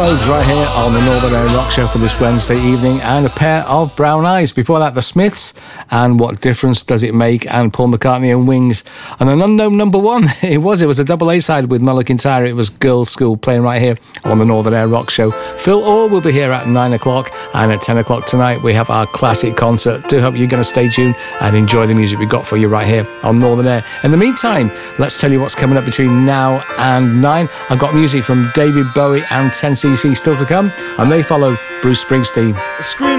Ballades right here on the Northern Air Rock Show for this Wednesday evening, and a pair of Brown Eyes. Before that, the Smiths and What Difference Does It Make, and Paul McCartney and Wings. And an unknown number one, it was a double A-side with Mull of Kintyre. It was Girls' School, playing right here on the Northern Air Rock Show. Phil Orr will be here at 9 o'clock, and at 10 o'clock tonight we have our classic concert. Do hope you're going to stay tuned and enjoy the music we've got for you right here on Northern Air. In the meantime, let's tell you what's coming up between now and 9. I've got music from David Bowie and 10cc still to come, and they follow Bruce Springsteen.